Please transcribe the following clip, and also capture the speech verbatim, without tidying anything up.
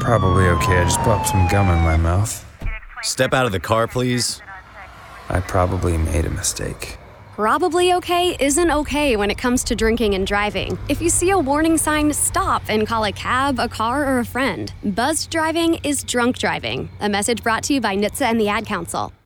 Probably okay. I just popped some gum in my mouth. Step out of the car, please. I probably made a mistake. Probably okay isn't okay when it comes to drinking and driving. If you see a warning sign, stop and call a cab, a car, or a friend. Buzzed driving is drunk driving. A message brought to you by N H T S A and the Ad Council.